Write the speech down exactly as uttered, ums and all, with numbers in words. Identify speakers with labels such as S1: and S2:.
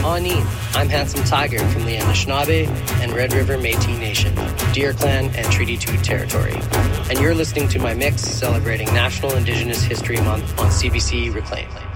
S1: Pawnee. I'm Handsome Tiger from the Anishinaabe and Red River Métis Nation, Deer Clan and Treaty two territory. And you're listening to my mix celebrating National Indigenous History Month on C B C Reclaim.